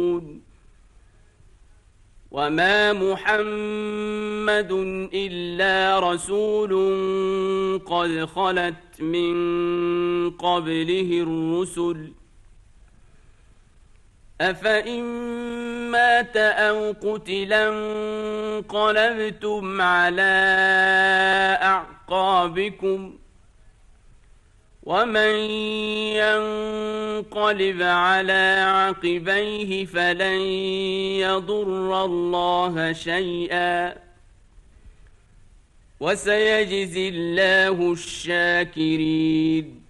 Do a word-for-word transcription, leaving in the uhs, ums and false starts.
وما محمد إلا رسول قد خلت من قبله الرسل أفإن مات أو قتلا انقلبتم على أعقابكم ومن ينقلب على عقبيه فلن يضر الله شيئا وسيجزي الله الشاكرين